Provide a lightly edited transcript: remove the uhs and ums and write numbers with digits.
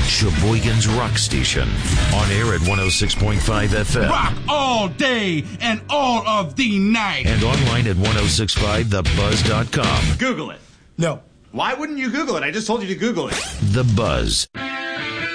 Sheboygan's Rock Station. On air at 106.5 FM. Rock all day and all of the night. And online at 1065thebuzz.com. Google it. No. Why wouldn't you Google it? I just told you to Google it. The Buzz.